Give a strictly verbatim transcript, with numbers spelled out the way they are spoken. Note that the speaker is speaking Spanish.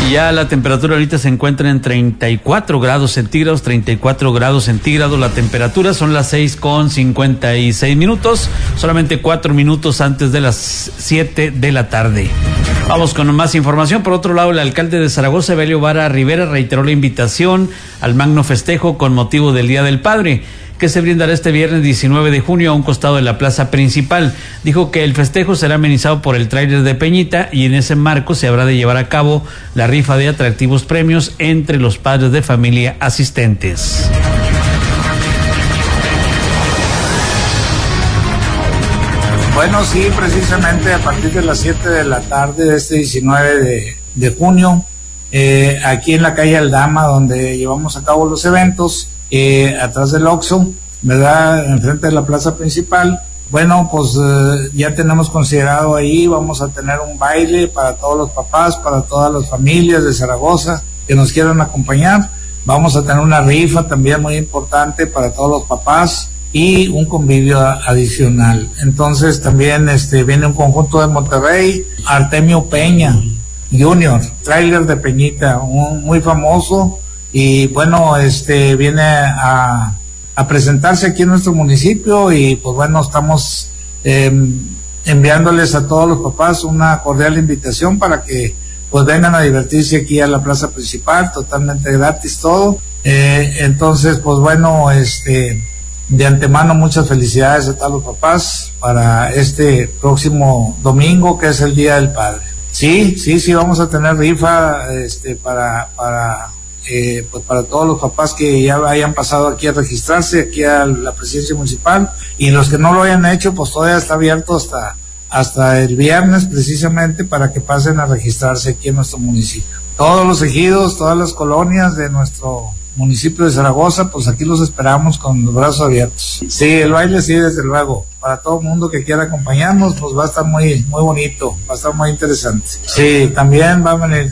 Y ya la temperatura ahorita se encuentra en treinta y cuatro grados centígrados, treinta y cuatro grados centígrados la temperatura, son las seis con cincuenta y seis minutos, solamente cuatro minutos antes de las siete de la tarde. Vamos con más información. Por otro lado, el alcalde de Zaragoza, Evelio Vara Rivera, reiteró la invitación al magno festejo con motivo del Día del Padre, que se brindará este viernes diecinueve de junio a un costado de la plaza principal. Dijo que el festejo será amenizado por el tráiler de Peñita y en ese marco se habrá de llevar a cabo la rifa de atractivos premios entre los padres de familia asistentes. Bueno, sí, precisamente a partir de las siete de la tarde de este diecinueve de, de junio, eh, aquí en la calle Aldama, donde llevamos a cabo los eventos, eh, atrás del Oxxo, ¿verdad?, enfrente de la plaza principal. Bueno, pues eh, ya tenemos considerado ahí, vamos a tener un baile para todos los papás, para todas las familias de Zaragoza que nos quieran acompañar. Vamos a tener una rifa también muy importante para todos los papás y un convivio adicional. Entonces también este viene un conjunto de Monterrey, Artemio Peña Junior, tráiler de Peñita, un, muy famoso, y bueno, este viene a, a presentarse aquí en nuestro municipio, y pues bueno, estamos eh, enviándoles a todos los papás una cordial invitación para que pues vengan a divertirse aquí a la plaza principal, totalmente gratis todo. Eh, entonces pues bueno, este de antemano muchas felicidades a todos los papás para este próximo domingo, que es el Día del Padre. Sí, sí, sí, vamos a tener rifa este para para eh, pues para todos los papás que ya hayan pasado aquí a registrarse aquí a la presidencia municipal, y los que no lo hayan hecho pues todavía está abierto hasta hasta el viernes precisamente para que pasen a registrarse aquí en nuestro municipio. Todos los ejidos, todas las colonias de nuestro municipio de Zaragoza, pues aquí los esperamos con los brazos abiertos. Sí, el baile sí, desde luego, para todo el mundo que quiera acompañarnos, pues va a estar muy muy bonito, va a estar muy interesante. Sí, también va a venir